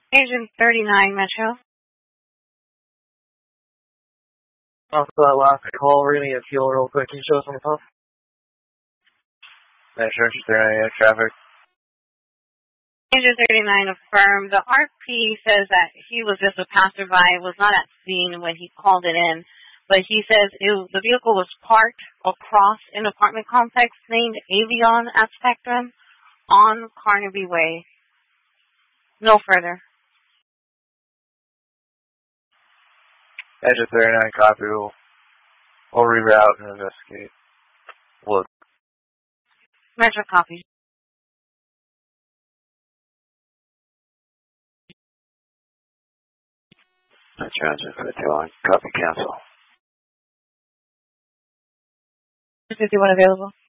Agent 39, Metro. Off that last call, we're gonna get fuel real quick. Can you show us on the phone? Metro, just there, traffic. Agent 39 affirmed. The RP says that he was just a passerby, was not at scene when he called it in, but he says the vehicle was parked across an apartment complex named Avion at Spectrum on Carnaby Way. No further. Agent 39, copy. We'll reroute and investigate. Look. Metro copy. Metro Agent 51, copy, cancel. 51 available.